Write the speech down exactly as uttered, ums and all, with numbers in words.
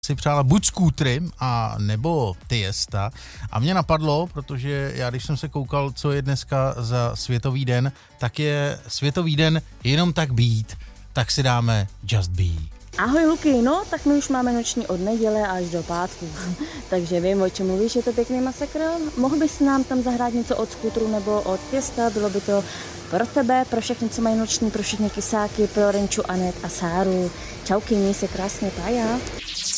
si přála buď skútry a nebo Tiesta a mě napadlo, protože já když jsem se koukal, co je dneska za světový den, tak je světový den jenom tak být, tak si dáme Just Be. Ahoj Luky, no tak my už máme noční od neděle až do pátku, takže vím, o čem mluvíš, je to pěkný masakr. Mohl bys nám tam zahrát něco od skútru nebo od Tiesta, bylo by to pro tebe, pro všechny, co mají noční, pro všechny kysáky, pro Renču, Anet a Sáru. Čauky, měj se krásně, pája.